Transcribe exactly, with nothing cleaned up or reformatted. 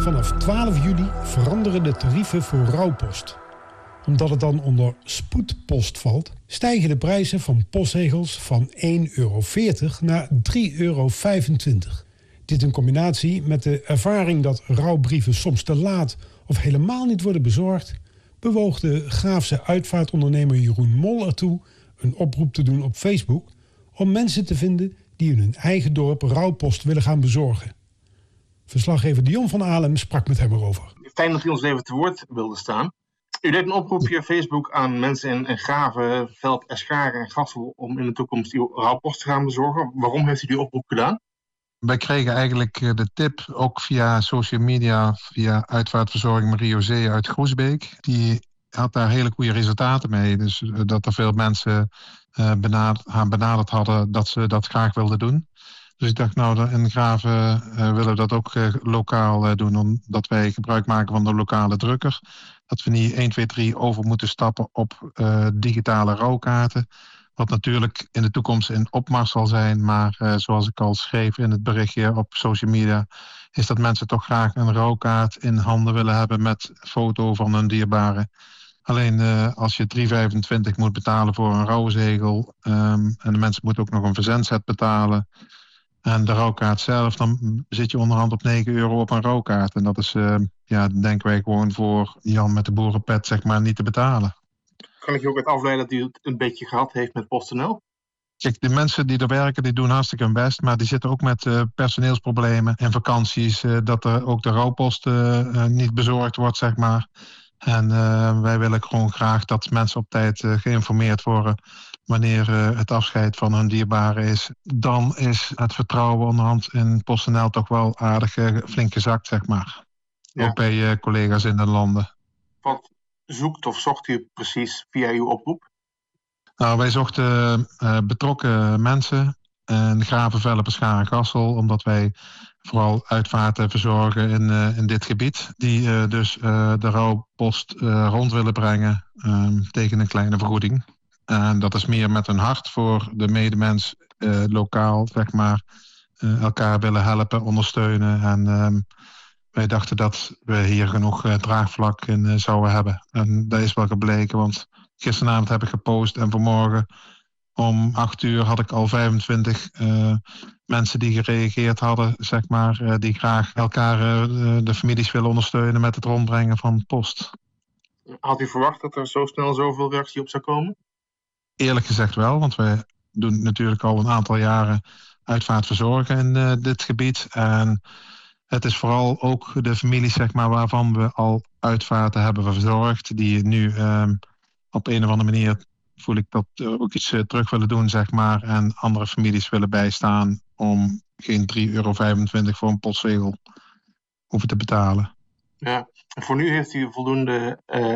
Vanaf twaalf juli veranderen de tarieven voor rouwpost. Omdat het dan onder spoedpost valt, stijgen de prijzen van postzegels van één euro veertig naar drie euro vijfentwintig. Dit in combinatie met de ervaring dat rouwbrieven soms te laat of helemaal niet worden bezorgd, bewoog de Graafse uitvaartondernemer Jeroen Mol ertoe een oproep te doen op Facebook om mensen te vinden die in hun eigen dorp rouwpost willen gaan bezorgen. Verslaggever Dion van Alem sprak met hem erover. Fijn dat u ons even te woord wilde staan. U deed een oproep via Facebook aan mensen in, in Graven, Velp, Escharen en Gassel om in de toekomst die rouwpost te gaan bezorgen. Waarom heeft u die oproep gedaan? Wij kregen eigenlijk de tip, ook via social media, via uitvaartverzorging Marie-José uit Groesbeek. Die had daar hele goede resultaten mee. Dus dat er veel mensen uh, benad- haar benaderd hadden dat ze dat graag wilden doen. Dus ik dacht, nou, in Graven uh, willen we dat ook uh, lokaal uh, doen, omdat wij gebruik maken van de lokale drukker. Dat we niet één, twee, drie over moeten stappen op uh, digitale rouwkaarten. Wat natuurlijk in de toekomst in opmars zal zijn. Maar uh, zoals ik al schreef in het berichtje op social media, is dat mensen toch graag een rouwkaart in handen willen hebben met foto van hun dierbare. Alleen uh, als je drie euro vijfentwintig moet betalen voor een rouwzegel, um, en de mensen moeten ook nog een verzendset betalen en de rouwkaart zelf, dan zit je onderhand op negen euro op een rouwkaart. En dat is, uh, ja, denken wij gewoon voor Jan met de boerenpet, zeg maar, niet te betalen. Kan ik je ook uit afleiden dat u het een beetje gehad heeft met PostNL? Kijk, de mensen die er werken, die doen hartstikke hun best. Maar die zitten ook met uh, personeelsproblemen en vakanties. Uh, dat er ook de rouwpost uh, uh, niet bezorgd wordt, zeg maar. En uh, wij willen gewoon graag dat mensen op tijd uh, geïnformeerd worden wanneer uh, het afscheid van hun dierbare is. Dan is het vertrouwen onderhand in PostNL toch wel aardig uh, flink gezakt, zeg maar. Ja. Ook bij uh, collega's in de landen. Wat zoekt of zocht u precies via uw oproep? Nou, wij zochten uh, betrokken mensen in Graven, Velp, Escharen en Gassel, omdat wij vooral uitvaarten verzorgen in, uh, in dit gebied. Die uh, dus uh, de rouwpost uh, rond willen brengen uh, tegen een kleine vergoeding. En dat is meer met een hart voor de medemens uh, lokaal, zeg maar, uh, elkaar willen helpen, ondersteunen. En uh, wij dachten dat we hier genoeg uh, draagvlak in uh, zouden hebben. En dat is wel gebleken, want gisteravond heb ik gepost en vanmorgen om acht uur had ik al vijfentwintig uh, mensen die gereageerd hadden, zeg maar, uh, die graag elkaar, uh, de families willen ondersteunen met het rondbrengen van post. Had u verwacht dat er zo snel zoveel reactie op zou komen? Eerlijk gezegd wel, want wij doen natuurlijk al een aantal jaren uitvaart verzorgen in uh, dit gebied. En het is vooral ook de families, zeg maar, waarvan we al uitvaarten hebben verzorgd, die nu uh, op een of andere manier, voel ik dat uh, ook iets uh, terug willen doen, zeg maar, en andere families willen bijstaan om geen drie euro vijfentwintig voor een postzegel hoeven te betalen. Ja, voor nu heeft u voldoende uh,